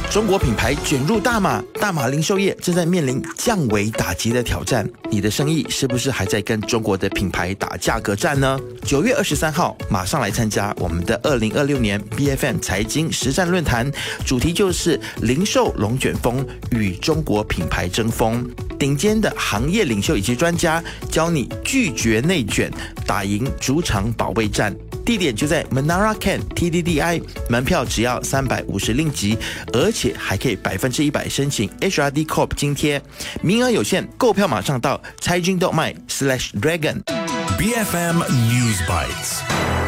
中国品牌卷入大马零售业正在面临降维打击的挑战。你的生意是不是还在跟中国的品牌打价格战呢？9月23号，马上来参加我们的2026年 BFM 财经实战论坛，主题就是零售龙卷风与中国品牌争锋。顶尖的行业领袖以及专家教你拒绝内卷，打赢主场保卫战。地点就在 Menara Ken TDDI， 门票只要350令吉，而且还可以100%申请 HRD Corp 津贴，名额有限，购票马上到caijing.my/dragon。 BFM News Bites.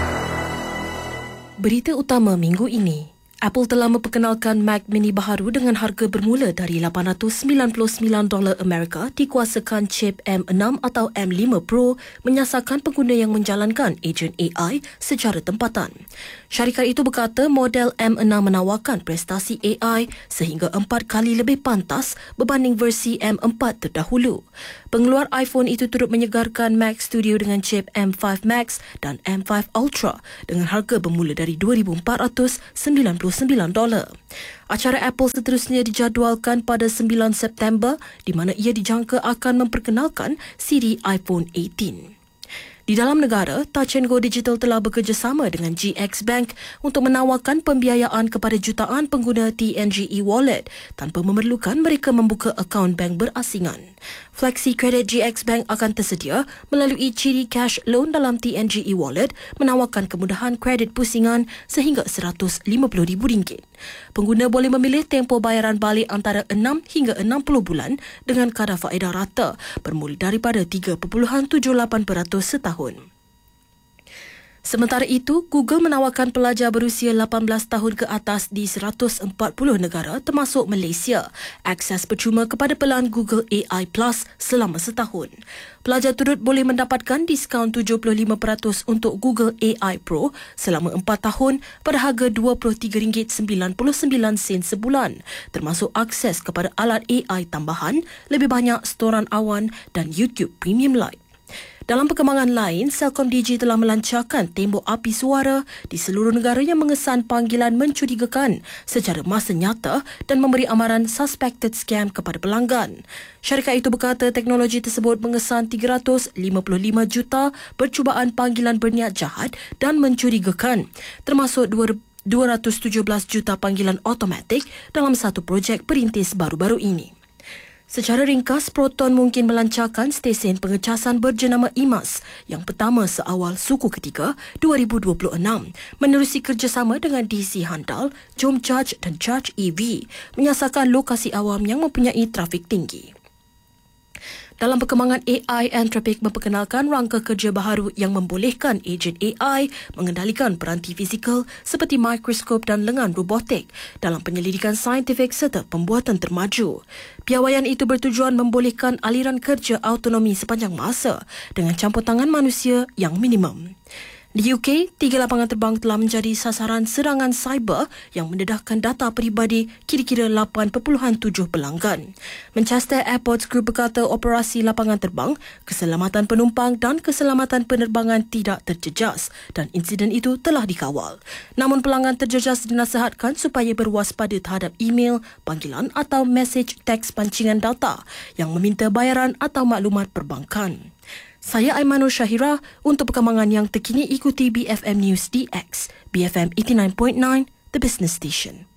Berita utama minggu ini. Apple telah memperkenalkan Mac Mini baharu dengan harga bermula dari $899 Amerika dikuasakan chip M6 atau M5 Pro menyasarkan pengguna yang menjalankan ejen AI secara tempatan. Syarikat itu berkata model M6 menawarkan prestasi AI sehingga 4 kali lebih pantas berbanding versi M4 terdahulu. Pengeluar iPhone itu turut menyegarkan Mac Studio dengan chip M5 Max dan M5 Ultra dengan harga bermula dari $2,499. Acara Apple seterusnya dijadualkan pada 9 September di mana ia dijangka akan memperkenalkan siri iPhone 18. Di dalam negara, Touch 'n Go Digital telah bekerjasama dengan GX Bank untuk menawarkan pembiayaan kepada jutaan pengguna TNG e-wallet tanpa memerlukan mereka membuka akaun bank berasingan. Flexi Credit GX Bank akan tersedia melalui ciri cash loan dalam TNG e-wallet menawarkan kemudahan kredit pusingan sehingga RM150,000. Pengguna boleh memilih tempoh bayaran balik antara 6 hingga 60 bulan dengan kadar faedah rata bermula daripada 3.78% setahun. Sementara itu, Google menawarkan pelajar berusia 18 tahun ke atas di 140 negara termasuk Malaysia akses percuma kepada pelan Google AI Plus selama setahun. Pelajar turut boleh mendapatkan diskaun 75% untuk Google AI Pro selama 4 tahun pada harga RM23.99 sebulan, termasuk akses kepada alat AI tambahan, lebih banyak storan awan dan YouTube Premium Lite. Dalam perkembangan lain, CelcomDigi telah melancarkan tembok api suara di seluruh negara yang mengesan panggilan mencurigakan secara masa nyata dan memberi amaran suspected scam kepada pelanggan. Syarikat itu berkata teknologi tersebut mengesan 355 juta percubaan panggilan berniat jahat dan mencurigakan, termasuk 217 juta panggilan automatik dalam satu projek perintis baru-baru ini. Secara ringkas, Proton mungkin melancarkan stesen pengecasan berjenama IMAS yang pertama seawal suku ketiga 2026 menerusi kerjasama dengan DC Handal, Jom Charge dan Charge EV menyasarkan lokasi awam yang mempunyai trafik tinggi. Dalam perkembangan AI, Anthropic memperkenalkan rangka kerja baharu yang membolehkan ejen AI mengendalikan peranti fizikal seperti mikroskop dan lengan robotik dalam penyelidikan saintifik serta pembuatan termaju. Piawaian itu bertujuan membolehkan aliran kerja autonomi sepanjang masa dengan campur tangan manusia yang minimum. Di UK, 3 lapangan terbang telah menjadi sasaran serangan cyber yang mendedahkan data peribadi kira-kira 8.7 pelanggan. Manchester Airports Group berkata operasi lapangan terbang, keselamatan penumpang dan keselamatan penerbangan tidak terjejas dan insiden itu telah dikawal. Namun pelanggan terjejas dinasihatkan supaya berwaspada terhadap email, panggilan atau mesej teks pancingan data yang meminta bayaran atau maklumat perbankan. Saya Aimanur Syahira. Untuk perkembangan yang terkini ikuti BFM News DX, BFM 89.9, The Business Station.